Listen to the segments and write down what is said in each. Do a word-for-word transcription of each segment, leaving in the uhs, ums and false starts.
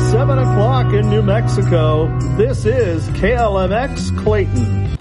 seven o'clock in New Mexico. This is K L M X Clayton.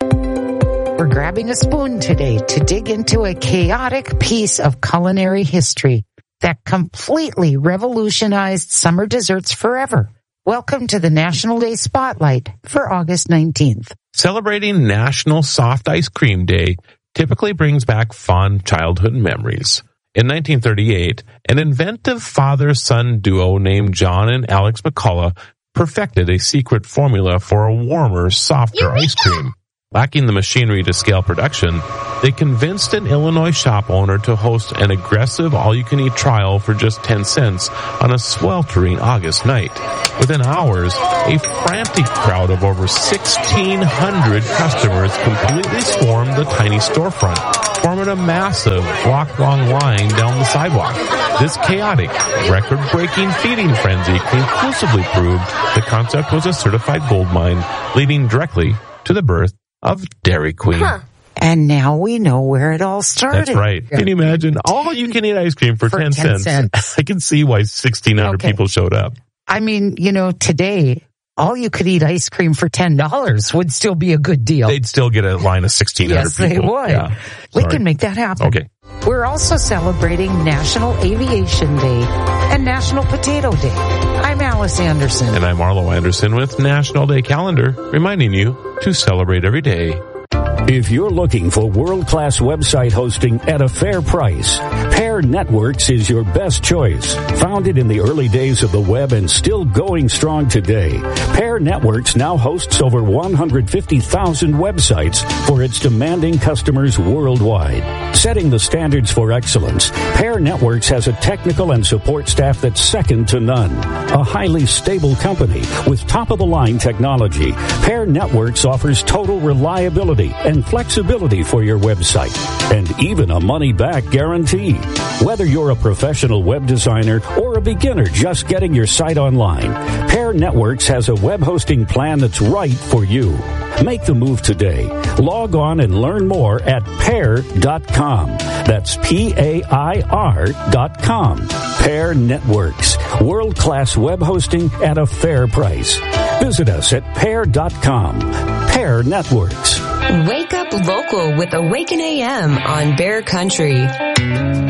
We're grabbing a spoon today to dig into a chaotic piece of culinary history that completely revolutionized summer desserts forever. Welcome to the National Day Spotlight for August nineteenth. Celebrating National Soft Ice Cream Day typically brings back fond childhood memories. In nineteen thirty-eight, an inventive father-son duo named John and Alex McCullough perfected a secret formula for a warmer, softer ice cream. Lacking the machinery to scale production, they convinced an Illinois shop owner to host an aggressive all-you-can-eat trial for just ten cents on a sweltering August night. Within hours, a frantic crowd of over sixteen hundred customers completely swarmed the tiny storefront, forming a massive block-long line down the sidewalk. This chaotic, record-breaking feeding frenzy conclusively proved the concept was a certified gold mine, leading directly to the birth of Dairy Queen. Huh. And now we know where it all started. That's right. Can you imagine? All you can eat ice cream for, for ten, ten cents. cents. I can see why sixteen hundred okay. people showed up. I mean, you know, today, all you could eat ice cream for ten dollars would still be a good deal. They'd still get a line of sixteen hundred yes, people. Yes, they would. Yeah. We can make that happen. Okay. We're also celebrating National Aviation Day and National Potato Day. I'm Alice Anderson. And I'm Arlo Anderson with National Day Calendar, reminding you to celebrate every day. If you're looking for world-class website hosting at a fair price, Pair Networks is your best choice. Founded in the early days of the web and still going strong today, Pair Networks now hosts over one hundred fifty thousand websites for its demanding customers worldwide. Setting the standards for excellence, Pair Networks has a technical and support staff that's second to none. A highly stable company with top-of-the-line technology, Pair Networks offers total reliability and flexibility for your website, and even a money-back guarantee. Whether you're a professional web designer or a beginner just getting your site online, Pair Networks has a web hosting plan that's right for you. Make the move today. Log on and learn more at pair dot com. That's P A I R dot com. Pair Networks. World-class web hosting at a fair price. Visit us at pair dot com. Pair Networks. Wake up local with Awaken A M on Bear Country.